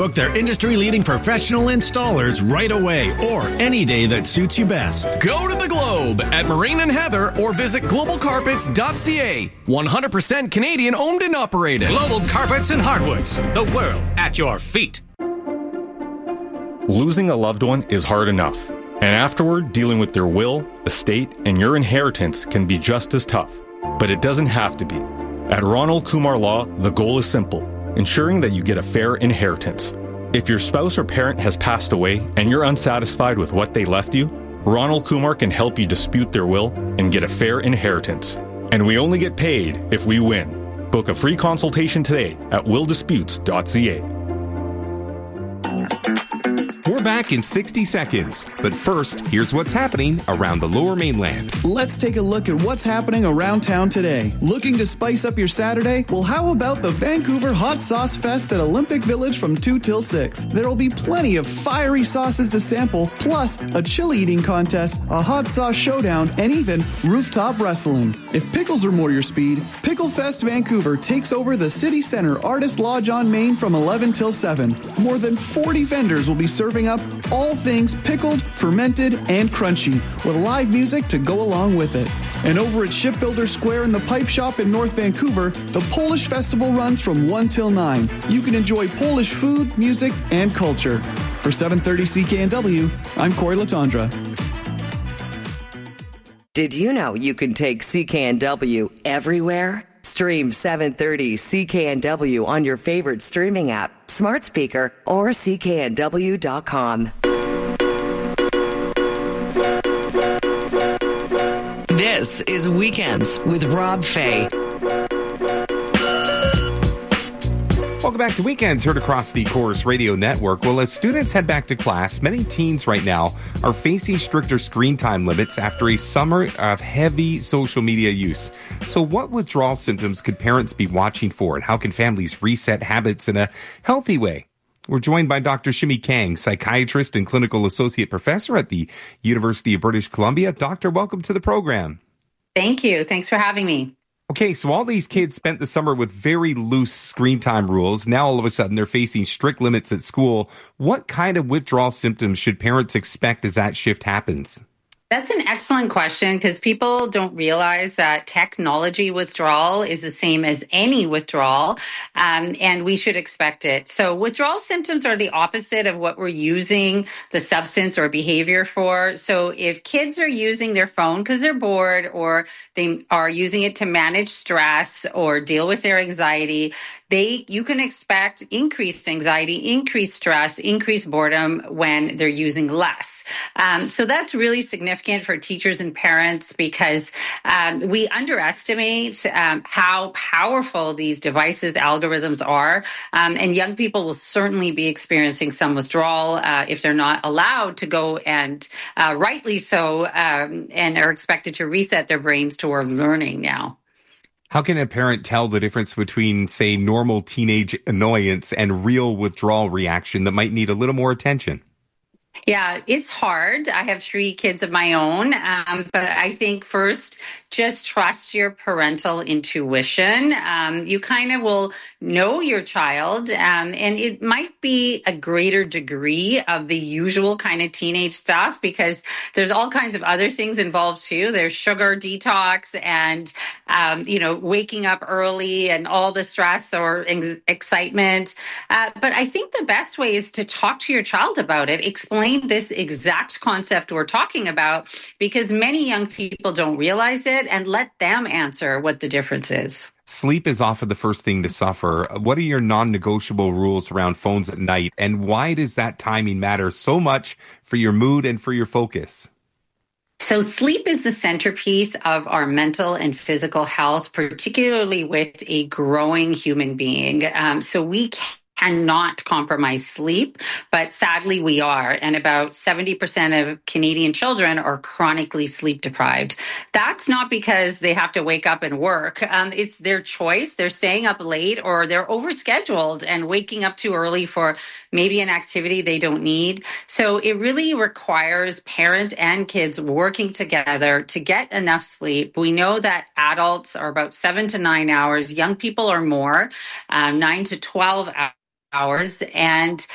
Book their industry-leading professional installers right away or any day that suits you best. Go to the Globe at Moraine and Heather or visit globalcarpets.ca. 100% Canadian owned and operated. Global Carpets and Hardwoods. The world at your feet. Losing a loved one is hard enough. And afterward, dealing with their will, estate, and your inheritance can be just as tough. But it doesn't have to be. At Ronald Kumar Law, the goal is simple: ensuring that you get a fair inheritance. If your spouse or parent has passed away and you're unsatisfied with what they left you, Ronald Kumar can help you dispute their will and get a fair inheritance. And we only get paid if we win. Book a free consultation today at willdisputes.ca. We're back in 60 seconds. But first, here's what's happening around the Lower Mainland. Let's take a look at what's happening around town today. Looking to spice up your Saturday? Well, how about the Vancouver Hot Sauce Fest at Olympic Village from 2 till 6? There will be plenty of fiery sauces to sample, plus a chili eating contest, a hot sauce showdown, and even rooftop wrestling. If pickles are more your speed, Pickle Fest Vancouver takes over the City Center Artist Lodge on Main from 11 till 7. More than 40 vendors will be serving up all things pickled, fermented, and crunchy, with live music to go along with it. And over at Shipbuilder Square in the Pipe Shop in North Vancouver, the Polish Festival runs from 1 till 9. You can enjoy Polish food, music, and culture. For 730 CKNW, I'm Corey Latondra. Did you know you can take CKNW everywhere? Stream 730 CKNW on your favorite streaming app, smart speaker, or CKNW.com. This is Weekends with Rob Fay. Welcome back to Weekends, heard across the Chorus Radio Network. Well, as students head back to class, many teens right now are facing stricter screen time limits after a summer of heavy social media use. So what withdrawal symptoms could parents be watching for, and how can families reset habits in a healthy way? We're joined by Dr. Shimi Kang, psychiatrist and clinical associate professor at the University of British Columbia. Doctor, welcome to the program. Thank you. Thanks for having me. Okay, so all these kids spent the summer with very loose screen time rules. Now all of a sudden they're facing strict limits at school. What kind of withdrawal symptoms should parents expect as that shift happens? That's an excellent question, because people don't realize that technology withdrawal is the same as any withdrawal, and we should expect it. So withdrawal symptoms are the opposite of what we're using the substance or behavior for. So if kids are using their phone because they're bored, or they are using it to manage stress or deal with their anxiety, you can expect increased anxiety, increased stress, increased boredom when they're using less. So that's really significant for teachers and parents, because we underestimate how powerful these devices, algorithms are. And young people will certainly be experiencing some withdrawal if they're not allowed to go and rightly so, and are expected to reset their brains toward learning now. How can a parent tell the difference between, say, normal teenage annoyance and real withdrawal reaction that might need a little more attention? Yeah, it's hard. I have 3 kids of my own, but I think first, just trust your parental intuition. You kind of will know your child, and it might be a greater degree of the usual kind of teenage stuff, because there's all kinds of other things involved too. There's sugar detox and, waking up early and all the stress or excitement. But I think the best way is to talk to your child about it, explain this exact concept we're talking about, because many young people don't realize it, and let them answer what the difference is. Sleep is often the first thing to suffer. What are your non-negotiable rules around phones at night, and why does that timing matter so much for your mood and for your focus? So sleep is the centerpiece of our mental and physical health, particularly with a growing human being. So we cannot compromise sleep, but sadly we are. And about 70% of Canadian children are chronically sleep deprived. That's not because they have to wake up and work. It's their choice. They're staying up late, or they're overscheduled and waking up too early for maybe an activity they don't need. So it really requires parent and kids working together to get enough sleep. We know that adults are about 7 to 9 hours. Young people are more, 9 to 12 hours. And